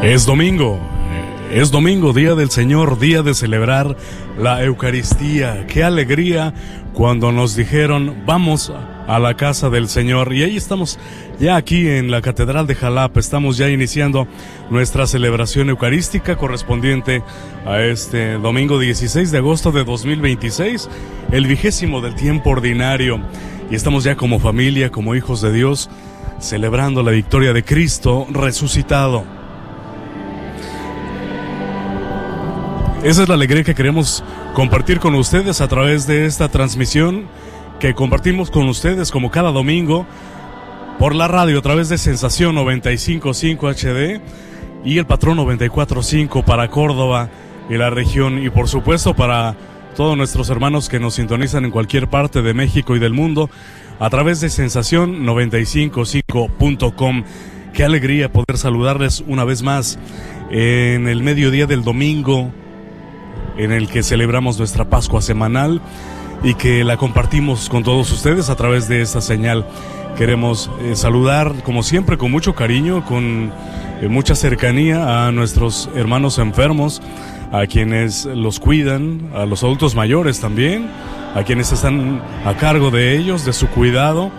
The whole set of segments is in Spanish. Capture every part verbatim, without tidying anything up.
Es domingo, es domingo, día del Señor, día de celebrar la Eucaristía. Qué alegría cuando nos dijeron, vamos a la casa del Señor. Y ahí estamos ya aquí en la Catedral de Jalapa, estamos ya iniciando nuestra celebración eucarística correspondiente a este domingo dieciséis de agosto de dos mil veintiséis, el vigésimo del tiempo ordinario. Y estamos ya como familia, como hijos de Dios, celebrando la victoria de Cristo resucitado. Esa es la alegría que queremos compartir con ustedes a través de esta transmisión que compartimos con ustedes como cada domingo por la radio a través de Sensación noventa y cinco punto cinco H D y el Patrón noventa y cuatro punto cinco para Córdoba y la región, y por supuesto para todos nuestros hermanos que nos sintonizan en cualquier parte de México y del mundo a través de Sensación noventa y cinco punto cinco punto com. Qué alegría poder saludarles una vez más en el mediodía del domingo, en el que celebramos nuestra Pascua semanal y que la compartimos con todos ustedes a través de esta señal. Queremos eh, saludar, como siempre, con mucho cariño, con eh, mucha cercanía a nuestros hermanos enfermos, a quienes los cuidan, a los adultos mayores también, a quienes están a cargo de ellos, de su cuidado.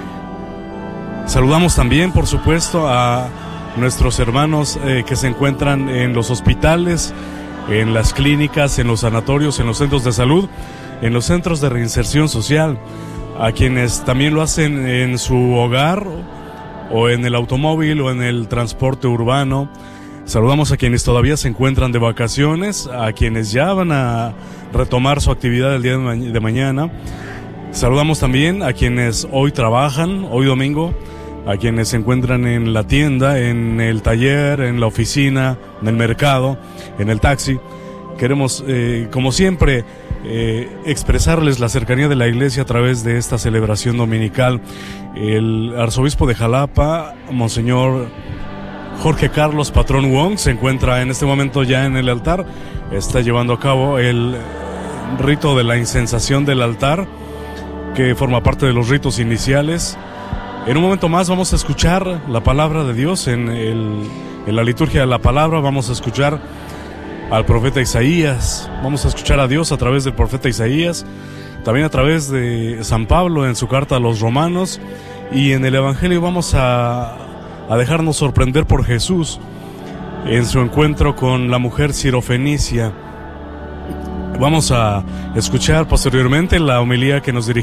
Saludamos también, por supuesto, a nuestros hermanos eh, que se encuentran en los hospitales, en las clínicas, en los sanatorios, en los centros de salud, en los centros de reinserción social, a quienes también lo hacen en su hogar o en el automóvil o en el transporte urbano. Saludamos a quienes todavía se encuentran de vacaciones, a quienes ya van a retomar su actividad el día de, ma- de mañana. Saludamos también a quienes hoy trabajan, hoy domingo, a quienes se encuentran en la tienda, en el taller, en la oficina, en el mercado, en el taxi. Queremos, eh, como siempre, eh, expresarles la cercanía de la iglesia a través de esta celebración dominical. El arzobispo de Jalapa, Monseñor Jorge Carlos Patrón Wong, se encuentra en este momento ya en el altar. Está llevando a cabo el rito de la incensación del altar, que forma parte de los ritos iniciales. En un momento más vamos a escuchar la palabra de Dios en, el, en la liturgia de la palabra. Vamos a escuchar al profeta Isaías, vamos a escuchar a Dios a través del profeta Isaías, también a través de San Pablo en su carta a los romanos, y en el Evangelio vamos a, a dejarnos sorprender por Jesús en su encuentro con la mujer sirofenicia. Vamos a escuchar posteriormente la homilía que nos dirige